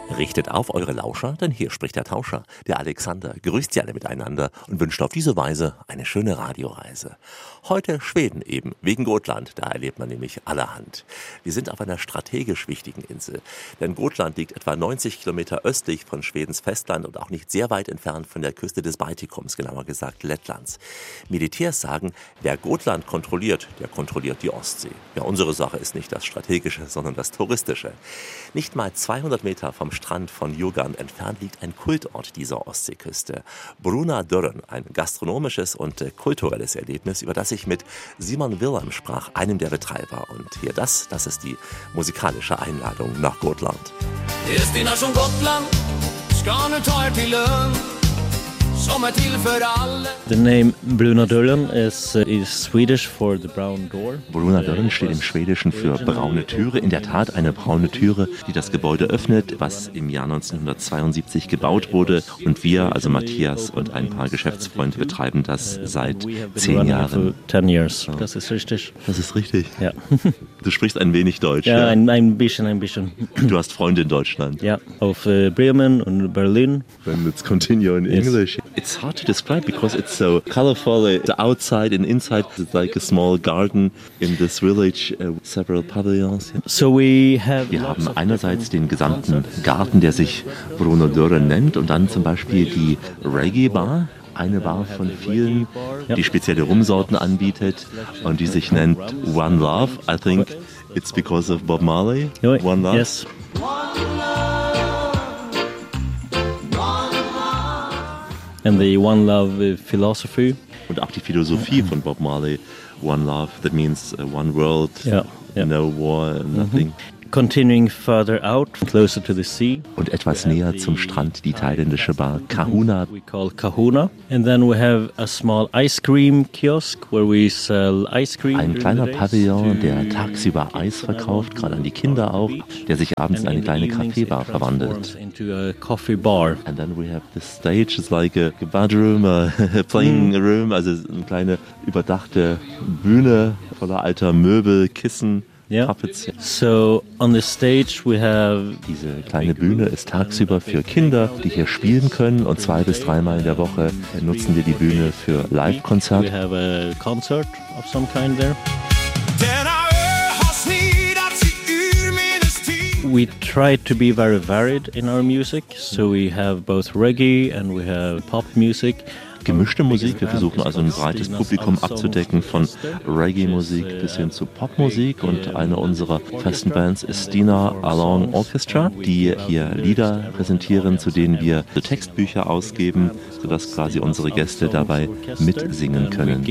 Richtet auf eure Lauscher, denn hier spricht der Tauscher, der Alexander, grüßt sie alle miteinander und wünscht auf diese Weise eine schöne Radioreise. Heute Schweden eben, wegen Gotland, da erlebt man nämlich allerhand. Wir sind auf einer strategisch wichtigen Insel, denn Gotland liegt etwa 90 Kilometer östlich von Schwedens Festland und auch nicht sehr weit entfernt von der Küste des Baltikums, genauer gesagt Lettlands. Militärs sagen, wer Gotland kontrolliert, der kontrolliert die Ostsee. Ja, unsere Sache ist nicht das Strategische, sondern das Touristische. Nicht mal 200 Meter vom Strand von Djurgården entfernt liegt ein Kultort dieser Ostseeküste. Brunadörren, ein gastronomisches und kulturelles Erlebnis, über das ich mit Simon Wilhelm sprach, einem der Betreiber. Und hier das ist die musikalische Einladung nach Gotland. Destination Gotland, ska nu ta till Lund. The name Brunadörren is Swedish for the brown door. Brunadörren steht im Schwedischen für braune Türe. In der Tat eine braune Türe, die das Gebäude öffnet, was im Jahr 1972 gebaut wurde. Und wir, also Matthias und ein paar Geschäftsfreunde, betreiben das seit 10 Jahren. 10 years. Das ist richtig. Das ist richtig? Ja. Du sprichst ein wenig Deutsch. Ja, ein bisschen. Du hast Freunde in Deutschland. Ja, auf Bremen und Berlin. Then let's continue in English. It's hard to describe because it's so colorful. The outside and inside is like a small garden in this village, several pavilions. So wir haben einerseits den gesamten Garten, der sich Brunadörren nennt, und dann zum Beispiel die Reggae Bar. Eine Bar von vielen, die spezielle Rumsorten anbietet und die sich nennt One Love. I think it's because of Bob Marley. One Love. Yes. And the One Love philosophy. Und auch die Philosophie von Bob Marley. One Love, that means one world, no war, nothing. Continuing further out, closer to the sea. Und etwas näher zum Strand die thailändische Bar Kahuna. We call Kahuna. And then we have a small ice cream kiosk where we sell ice cream. Ein kleiner Pavillon, der tagsüber Eis verkauft, gerade an die Kinder auch, der sich abends in eine kleine Kaffeebar verwandelt. Into a coffee bar. And then we have the stage, it's like a bedroom, a playing room, also eine kleine überdachte Bühne voller alter Möbel, Kissen. Yeah. So on the stage we have. Diese kleine Bühne ist tagsüber für Kinder, die hier spielen können, und 2 bis 3 Mal in der Woche nutzen wir die Bühne für Live-Konzerte. We have a concert of some kind there. We try to be very varied in our music, so we have both reggae and we have pop music. Gemischte Musik. Wir versuchen also ein breites Publikum abzudecken, von Reggae-Musik bis hin zu Popmusik, und eine unserer festen Bands ist Dina Along Orchestra, die hier Lieder präsentieren, zu denen wir Textbücher ausgeben, sodass quasi unsere Gäste dabei mitsingen können.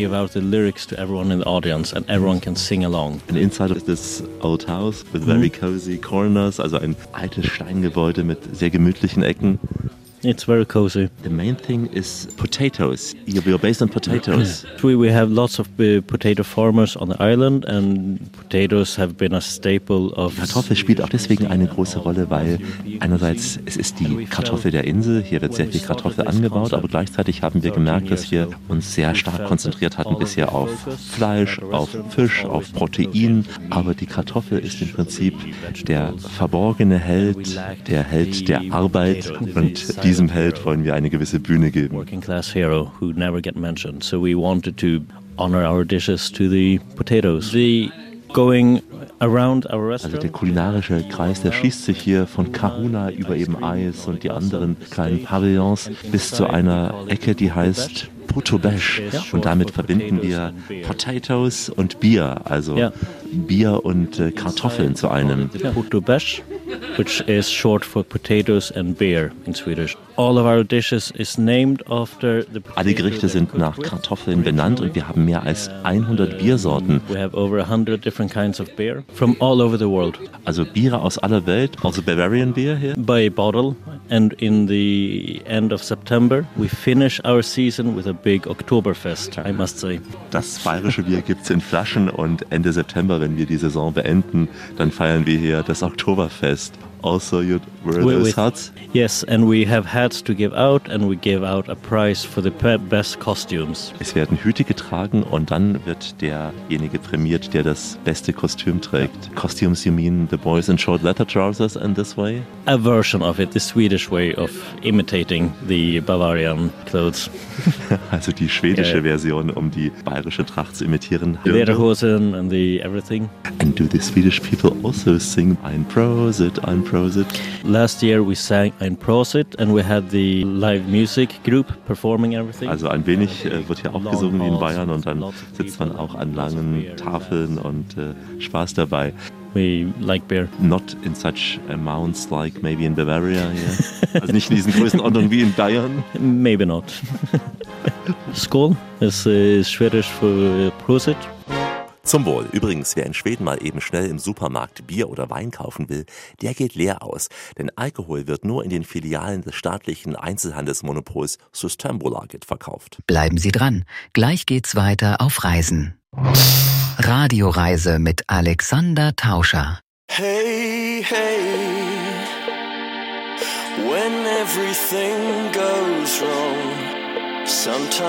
And inside of this old house with very cozy corners, also ein altes Steingebäude mit sehr gemütlichen Ecken. It's very cozy. The main thing is potatoes. You're based on potatoes. We have lots of potato farmers on the island, and potatoes have been a staple of. Kartoffel spielt auch deswegen eine große Rolle, weil einerseits es ist die Kartoffel der Insel. Hier wird sehr viel Kartoffel angebaut, aber gleichzeitig haben wir gemerkt, dass wir uns sehr stark konzentriert hatten bisher auf Fleisch, auf Fisch, auf Protein. Aber die Kartoffel ist im Prinzip der verborgene Held, der Held der Arbeit, und diesem Held wollen wir eine gewisse Bühne geben. Working class hero who never get mentioned. So we wanted to honor our dishes to the potatoes. Going around our restaurant. Also der kulinarische Kreis, der schließt sich hier von Kahuna über eben Eis und die anderen kleinen Pavillons bis zu einer Ecke, die heißt Putobesh. Und damit verbinden wir Potatoes und Bier, also Bier und Kartoffeln zu einem. Putobesh, which is short for potatoes and beer in Swedish. All of our dishes is named after the. Alle Gerichte sind nach Kartoffeln benannt, und wir haben mehr als 100 Biersorten. We have over 100 different kinds of beer from all over the world. Also Biere aus aller Welt, also Bavarian beer here. By bottle, and in the end of September we finish our season with a big Oktoberfest, I must say. Das bayerische Bier gibt's in Flaschen, und Ende September, wenn wir die Saison beenden, dann feiern wir hier das Oktoberfest. also you wear those hats? Yes, and we have hats to give out, and we give out a prize for the best costumes. Es werden Hüte getragen und dann wird derjenige prämiert, der das beste Kostüm trägt. Costumes, you mean the boys in short leather trousers in this way? A version of it, the Swedish way of imitating the Bavarian clothes. Also die schwedische Version, um die bayerische Tracht zu imitieren. Lederhosen and the everything. And do the Swedish people also sing Ein Prosit, Ein Prosit? Last year we sang Ein Prosit and we had the live music group performing everything. Also ein wenig wird hier auch gesungen wie in Bayern und dann sitzt man auch an langen Tafeln und Spaß dabei. We like beer. Not in such amounts like maybe in Bavaria, yeah. Also nicht in diesen Größenordnungen wie in Bayern. Maybe not. Skål is Swedish for Prosit. Zum Wohl. Übrigens, wer in Schweden mal eben schnell im Supermarkt Bier oder Wein kaufen will, der geht leer aus. Denn Alkohol wird nur in den Filialen des staatlichen Einzelhandelsmonopols Systembolaget verkauft. Bleiben Sie dran. Gleich geht's weiter auf Reisen. Radioreise mit Alexander Tauscher. Hey, hey, when everything goes wrong, sometimes